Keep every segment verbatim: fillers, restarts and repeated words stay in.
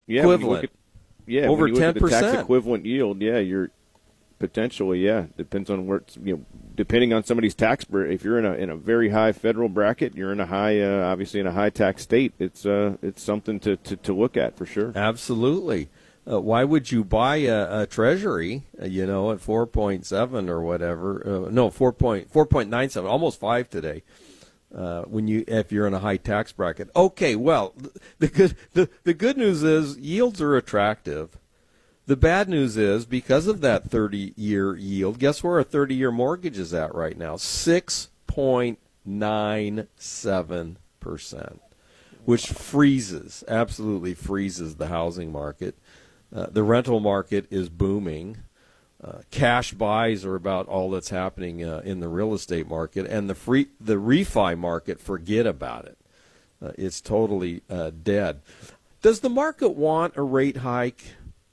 yeah, equivalent. At, yeah, over when you ten look at the percent. tax equivalent yield, yeah, you're potentially, yeah, depends on where it's, you know, depending on somebody's tax. If you're in a in a very high federal bracket, you're in a high, uh, obviously in a high tax state. It's uh, it's something to, to, to look at for sure. Absolutely. Uh, why would you buy a, a treasury, uh, you know, at four point seven or whatever? Uh, no, four point four point nine seven, almost five today. Uh, when you if you're in a high tax bracket. Okay, well, the good the, the good news is yields are attractive. The bad news is, because of that thirty-year yield, guess where a thirty-year mortgage is at right now? six point nine seven percent, which freezes, absolutely freezes the housing market. Uh, the rental market is booming. Uh, cash buys are about all that's happening uh, in the real estate market. And the free, the refi market, forget about it. Uh, it's totally uh, dead. Does the market want a rate hike?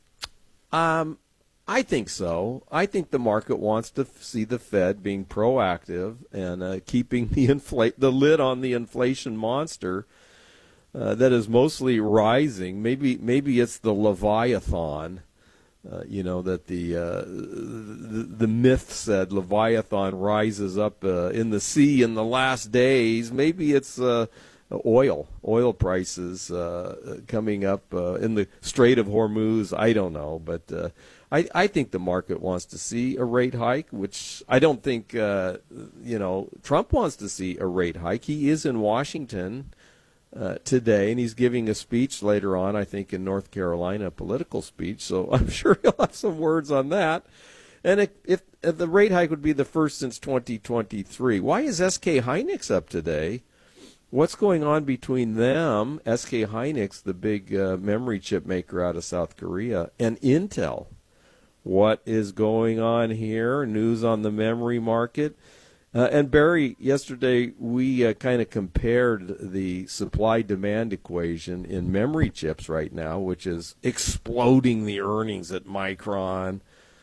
Um, I think so. I think the market wants to f- see the Fed being proactive and uh, keeping the infl- the lid on the inflation monster uh, that is mostly rising. Maybe maybe it's the Leviathan, uh, you know, that the, uh, the the myth said Leviathan rises up uh, in the sea in the last days. Maybe it's uh, oil, oil prices uh, coming up uh, in the Strait of Hormuz. I don't know, but uh, I, I think the market wants to see a rate hike, which I don't think, uh, you know, Trump wants to see a rate hike. He is in Washington uh, today, and he's giving a speech later on, I think, in North Carolina, a political speech, so I'm sure he'll have some words on that. And if, if, if the rate hike would be the first since twenty twenty-three, why is S K Hynix up today? What's going on between them, S K Hynix, the big uh, memory chip maker out of South Korea, and Intel? What is going on here? News on the memory market. Uh, and Barry, yesterday we uh, kind of compared the supply-demand equation in memory chips right now, which is exploding the earnings at Micron,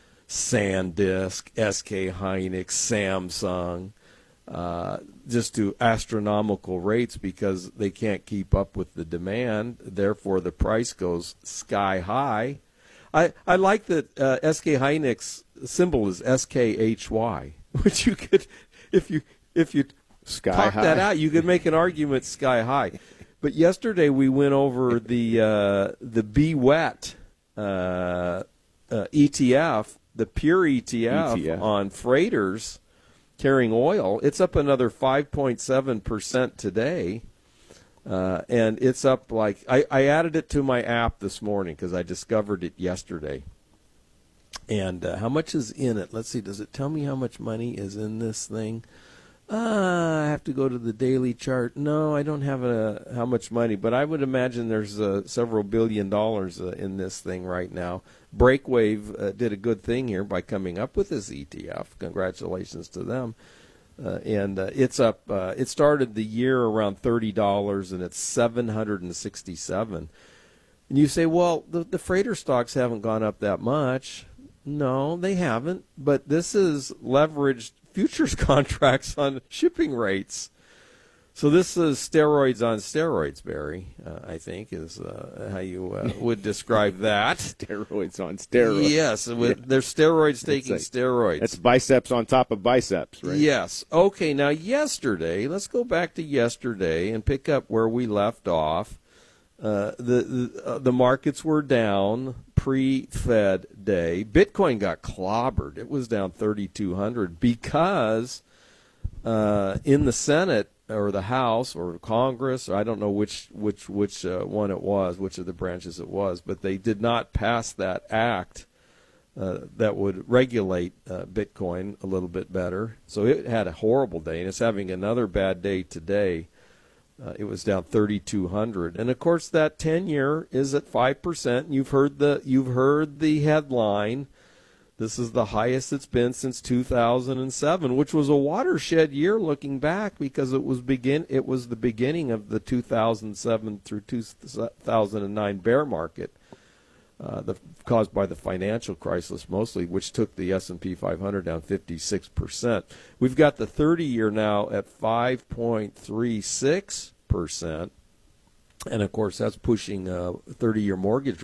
SanDisk, S K Hynix, Samsung. Uh, just to astronomical rates because they can't keep up with the demand. Therefore, the price goes sky high. I, I like that uh, S K Hynix symbol is S K H Y, which you could, if you if you sky talk high. that out, you could make an argument sky high. But yesterday we went over the uh, the B W E T uh, uh, E T F, the pure E T F, E T F on freighters carrying oil. It's up another five point seven percent today, uh, and it's up like I, I added it to my app this morning because I discovered it yesterday. And uh, how much is in it? Let's see. Does it tell me how much money is in this thing? Uh, I have to go to the daily chart. No, I don't have a, how much money, but I would imagine there's uh, several billion dollars uh, in this thing right now. Breakwave uh, did a good thing here by coming up with this E T F. Congratulations to them. Uh, and uh, it's up. Uh, it started the year around thirty dollars, and it's seven hundred sixty-seven. And you say, well, the, the freighter stocks haven't gone up that much. No, they haven't. But this is leveraged futures contracts on shipping rates. So this is steroids on steroids, Barry, uh, I think is uh, how you uh, would describe that. Steroids on steroids. Yes, with, Yeah. there's steroids taking like, steroids. That's biceps on top of biceps, right? Yes. Okay, now yesterday, let's go back to yesterday and pick up where we left off. Uh, the the, uh, the markets were down pre-Fed day. Bitcoin got clobbered. It was down thirty-two hundred because uh, in the Senate or the House or Congress, or I don't know which which which uh, one it was, which of the branches it was, but they did not pass that act uh, that would regulate uh, Bitcoin a little bit better. So it had a horrible day, and it's having another bad day today. Uh, it was down thirty-two hundred, and of course that ten-year is at five percent. You've heard the you've heard the headline. This is the highest it's been since two thousand seven, which was a watershed year looking back because it was begin it was the beginning of the two thousand seven through two thousand nine bear market, uh, the, caused by the financial crisis mostly, which took the S and P five hundred down fifty-six percent. We've got the thirty-year now at five point three six percent, and of course that's pushing a thirty-year mortgage